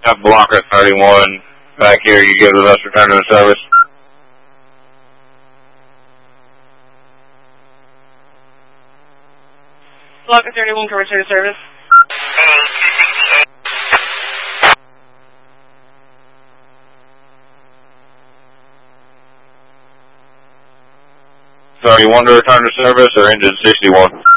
That blocker 31 back here, you give the best return to the service. Blocker 31, can return to service. To return to service or engine 61?